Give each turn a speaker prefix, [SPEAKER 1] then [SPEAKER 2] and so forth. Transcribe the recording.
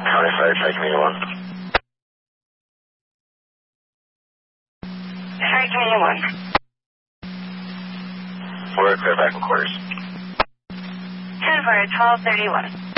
[SPEAKER 1] County Fire, Tri Community 1.
[SPEAKER 2] Tri Community 1.
[SPEAKER 1] We're clear back in quarters.
[SPEAKER 2] 10 for 1231.